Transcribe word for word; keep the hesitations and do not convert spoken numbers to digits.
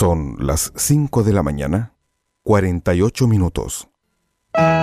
Son las cinco de la mañana, cuarenta y ocho minutos.